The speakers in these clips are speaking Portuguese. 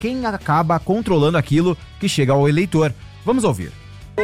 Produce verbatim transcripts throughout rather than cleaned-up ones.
quem acaba controlando aquilo que chega ao eleitor. Vamos ouvir.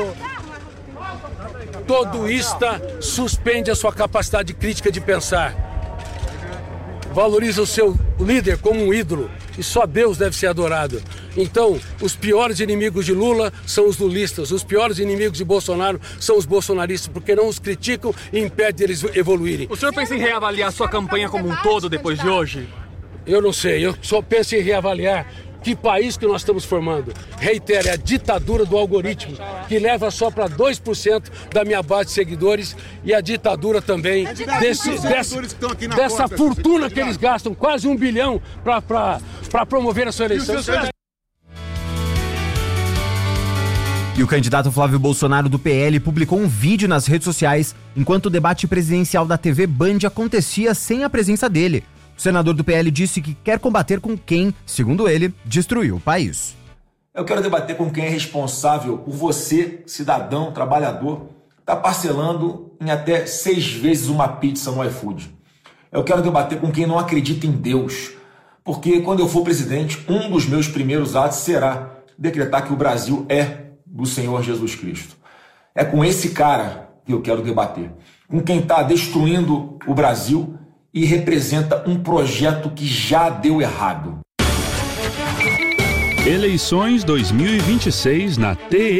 Todoista suspende a sua capacidade crítica de pensar. Valoriza o seu líder como um ídolo e só Deus deve ser adorado. Então, os piores inimigos de Lula são os lulistas, os piores inimigos de Bolsonaro são os bolsonaristas, porque não os criticam e impedem eles evoluírem. O senhor pensa em reavaliar sua campanha como um todo depois de hoje? Eu não sei, eu só penso em reavaliar que país que nós estamos formando. Reitero, é a ditadura do algoritmo, que leva só para dois por cento da minha base de seguidores e a ditadura também desse, desse, dessa fortuna que eles gastam, quase um bilhão para promover a sua eleição. E o candidato Flávio Bolsonaro do P L publicou um vídeo nas redes sociais enquanto o debate presidencial da T V Band acontecia sem a presença dele. O senador do P L disse que quer combater com quem, segundo ele, destruiu o país. Eu quero debater com quem é responsável por você, cidadão, trabalhador, tá parcelando em até seis vezes uma pizza no iFood. Eu quero debater com quem não acredita em Deus, porque quando eu for presidente, um dos meus primeiros atos será decretar que o Brasil é do Senhor Jesus Cristo. É com esse cara que eu quero debater, com quem está destruindo o Brasil e representa um projeto que já deu errado. Eleições dois mil e vinte e seis na T